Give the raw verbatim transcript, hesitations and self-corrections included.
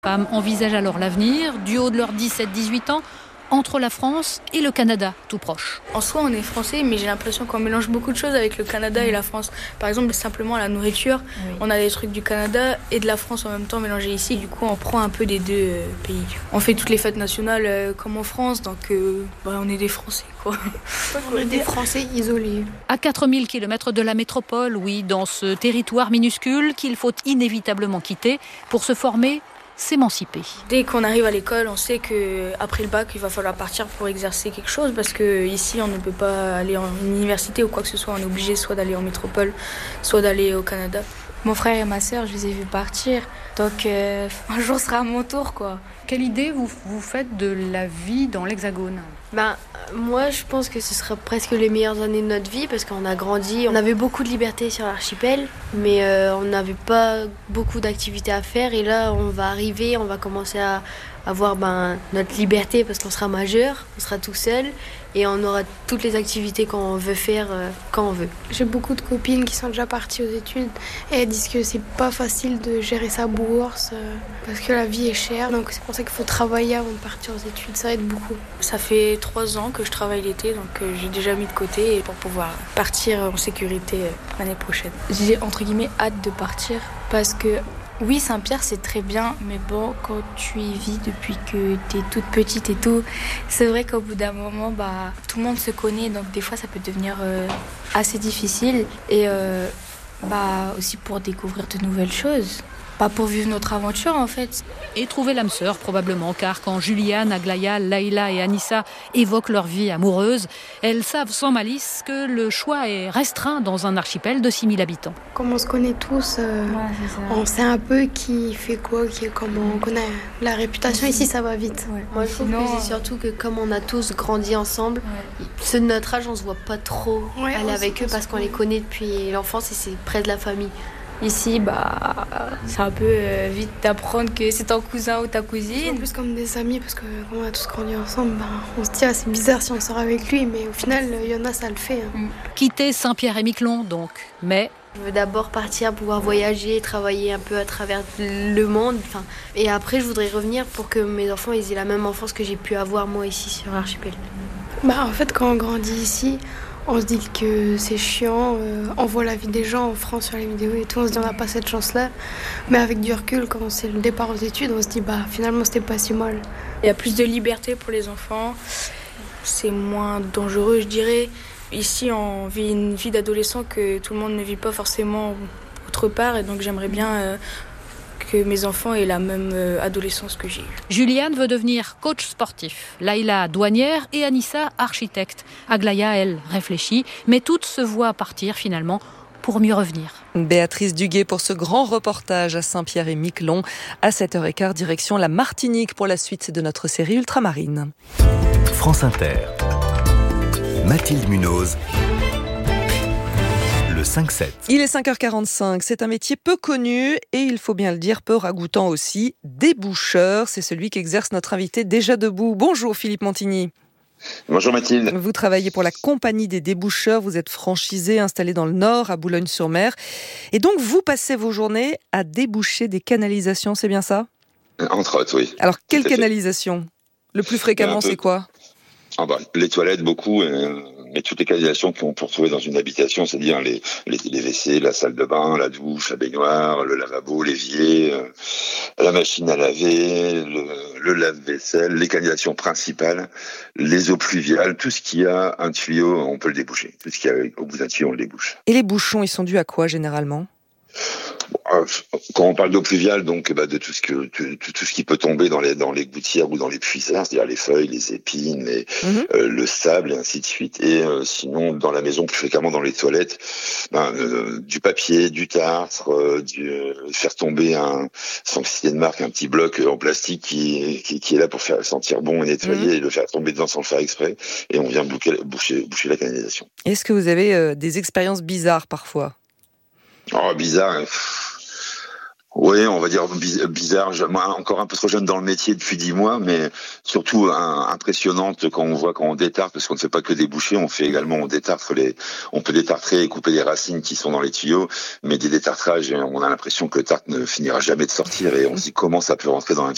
Les femmes envisagent alors l'avenir, du haut de leurs dix-sept à dix-huit ans, entre la France et le Canada, tout proche. En soi, on est français, mais j'ai l'impression qu'on mélange beaucoup de choses avec le Canada et la France. Par exemple, simplement la nourriture, oui. On a des trucs du Canada et de la France en même temps mélangés ici. Du coup, on prend un peu des deux euh, pays. On fait toutes les fêtes nationales euh, comme en France, donc euh, bah, on est des Français, quoi. On est des Français isolés. À quatre mille kilomètres de la métropole, oui, dans ce territoire minuscule qu'il faut inévitablement quitter pour se former, s'émanciper. Dès qu'on arrive à l'école, on sait qu'après le bac, il va falloir partir pour exercer quelque chose parce qu'ici, on ne peut pas aller en université ou quoi que ce soit. On est obligé soit d'aller en métropole, soit d'aller au Canada. Mon frère et ma sœur, je les ai vus partir. Donc, euh, un jour sera à mon tour, quoi. Quelle idée vous, vous faites de la vie dans l'Hexagone ? Ben, moi, je pense que ce sera presque les meilleures années de notre vie parce qu'on a grandi. On avait beaucoup de liberté sur l'archipel, mais euh, on n'avait pas beaucoup d'activités à faire. Et là, on va arriver, on va commencer à avoir ben, notre liberté parce qu'on sera majeur, on sera tout seul et on aura toutes les activités qu'on veut faire euh, quand on veut. J'ai beaucoup de copines qui sont déjà parties aux études et elles disent que c'est pas facile de gérer sa bourse euh, parce que la vie est chère. Donc c'est pour ça qu'il faut travailler avant de partir aux études, ça aide beaucoup. Ça fait trois ans que je travaille l'été, donc euh, j'ai déjà mis de côté pour pouvoir partir en sécurité euh, l'année prochaine. J'ai entre guillemets hâte de partir parce que oui, Saint-Pierre, c'est très bien, mais bon, quand tu y vis depuis que t'es toute petite et tout, c'est vrai qu'au bout d'un moment, bah, tout le monde se connaît, donc des fois, ça peut devenir euh, assez difficile. Et euh, bah, aussi pour découvrir de nouvelles choses. Pas pour vivre notre aventure, en fait. Et trouver l'âme sœur, probablement, car quand Juliane, Aglaïa, Laïla et Anissa évoquent leur vie amoureuse, elles savent sans malice que le choix est restreint dans un archipel de six mille habitants. Comme on se connaît tous, euh, ouais, on sait un peu qui fait quoi, qui, comment on connaît la réputation. Ici, ça va vite. Ouais. Moi, je trouve Sinon, que c'est surtout que comme on a tous grandi ensemble, ouais. Ceux de notre âge, on se voit pas trop ouais, aller avec eux parce qu'on les connaît depuis l'enfance et c'est près de la famille. Ici, bah, c'est un peu euh, vite d'apprendre que c'est ton cousin ou ta cousine. C'est plus comme des amis, parce que quand on a tous grandi ensemble, bah, on se dit ah, c'est bizarre si on sort avec lui, mais au final, il y en a, ça le fait. Hein. Quitter Saint-Pierre-et-Miquelon, donc, mais... Je veux d'abord partir, pouvoir voyager, travailler un peu à travers le monde. Enfin, et après, je voudrais revenir pour que mes enfants ils aient la même enfance que j'ai pu avoir moi ici sur l'archipel. Bah, en fait, quand on grandit ici... On se dit que c'est chiant, euh, on voit la vie des gens en France sur les vidéos et tout, on se dit on n'a pas cette chance-là. Mais avec du recul, quand c'est le départ aux études, on se dit bah finalement c'était pas si mal. Il y a plus de liberté pour les enfants, c'est moins dangereux je dirais. Ici on vit une vie d'adolescent que tout le monde ne vit pas forcément autre part et donc j'aimerais bien... Euh, que mes enfants aient la même euh, adolescence que j'ai eue. Juliane veut devenir coach sportif, Laïla douanière et Anissa architecte. Aglaïa, elle, réfléchit, mais toutes se voient partir finalement pour mieux revenir. Béatrice Duguet pour ce grand reportage à Saint-Pierre-et-Miquelon. À sept heures quinze, direction la Martinique pour la suite de notre série Ultramarine. France Inter. Mathilde Munoz. cinq sept. Il est cinq heures quarante-cinq, c'est un métier peu connu et il faut bien le dire peu ragoûtant aussi, déboucheur, c'est celui qu'exerce notre invité déjà debout. Bonjour Philippe Montigny. Bonjour Mathilde. Vous travaillez pour la compagnie des déboucheurs, vous êtes franchisé, installé dans le Nord, à Boulogne-sur-Mer. Et donc vous passez vos journées à déboucher des canalisations, c'est bien ça ? Entre autres, oui. Alors quelle canalisation ? Le plus fréquemment, c'est quoi ? Ah bah, les toilettes, beaucoup, euh, mais toutes les canalisations qu'on peut retrouver dans une habitation, c'est-à-dire les, les, les W C, la salle de bain, la douche, la baignoire, le lavabo, l'évier, euh, la machine à laver, le, le lave-vaisselle, les canalisations principales, les eaux pluviales, tout ce qui a un tuyau, on peut le déboucher. Tout ce qui a au bout d'un tuyau, on le débouche. Et les bouchons, ils sont dus à quoi généralement ? Quand on parle d'eau pluviale, donc bah, de tout ce que tout, tout ce qui peut tomber dans les dans les gouttières ou dans les puisards, c'est-à-dire les feuilles, les épines, les, mmh. euh, le sable et ainsi de suite. Et euh, sinon, dans la maison, plus fréquemment dans les toilettes, ben, euh, du papier, du tartre, euh, du, euh, faire tomber un, sans citer de marque, un petit bloc en plastique qui, qui qui est là pour faire sentir bon et nettoyer mmh. et le faire tomber dedans sans le faire exprès. Et on vient boucher boucher, boucher la canalisation. Est-ce que vous avez euh, des expériences bizarres parfois ? Oh, bizarre. Oui, on va dire bizarre. Moi, encore un peu trop jeune dans le métier depuis dix mois, mais surtout un, impressionnante quand on voit quand on détartre, parce qu'on ne fait pas que déboucher, on fait également, on détartre les, on peut détartrer et couper les racines qui sont dans les tuyaux, mais des détartrages, on a l'impression que le tartre ne finira jamais de sortir et on se dit comment ça peut rentrer dans un tuyau.